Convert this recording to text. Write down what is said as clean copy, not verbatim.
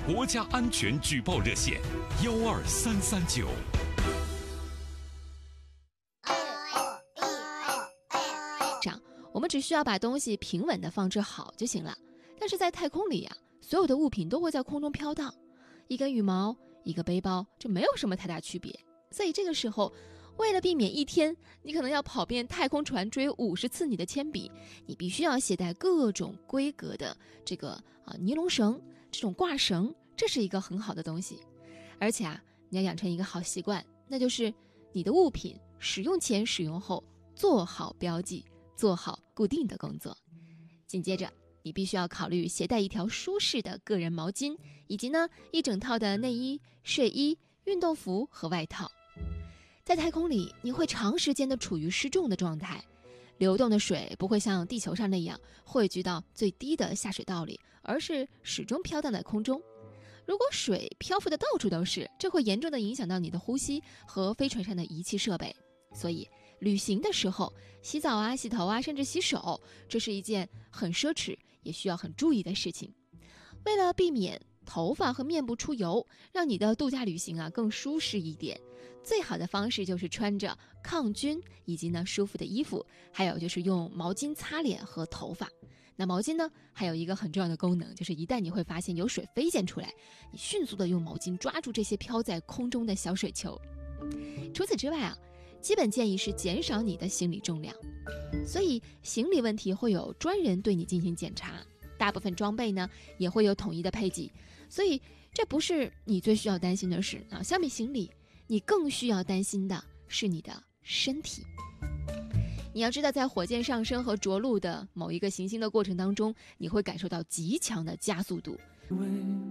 国家安全举报热线12339。 我们只需要把东西平稳地放置好就行了。但是在太空里啊，所有的物品都会在空中飘荡，一根羽毛，一个背包，这没有什么太大区别。所以这个时候，为了避免一天你可能要跑遍太空船追50次你的铅笔，你必须要携带各种规格的这个尼龙绳，这种挂绳，这是一个很好的东西。而且你要养成一个好习惯，那就是你的物品使用前使用后做好标记，做好固定的工作。紧接着你必须要考虑携带一条舒适的个人毛巾，以及一整套的内衣、睡衣、运动服和外套。在太空里，你会长时间的处于失重的状态，流动的水不会像地球上那样汇聚到最低的下水道里，而是始终飘荡在空中。如果水漂浮的到处都是，这会严重的影响到你的呼吸和飞船上的仪器设备。所以旅行的时候，洗澡啊、洗头啊，甚至洗手，这是一件很奢侈也需要很注意的事情。为了避免头发和面部出油，让你的度假旅行更舒适一点，最好的方式就是穿着抗菌以及舒服的衣服，还有就是用毛巾擦脸和头发。那毛巾还有一个很重要的功能，就是一旦你会发现有水飞溅出来，你迅速的用毛巾抓住这些飘在空中的小水球。除此之外基本建议是减少你的行李重量，所以行李问题会有专人对你进行检查，大部分装备也会有统一的配给，所以这不是你最需要担心的事相比行李，你更需要担心的是你的身体。你要知道，在火箭上升和着陆的某一个行星的过程当中，你会感受到极强的加速度。